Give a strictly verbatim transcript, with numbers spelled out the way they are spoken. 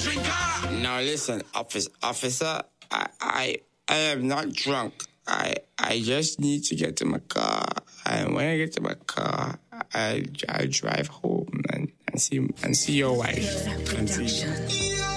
Now listen, officer, officer, I, I, I am not drunk. I, I just need to get to my car. And when I get to my car, I, I drive home and, and see and see your wife. And see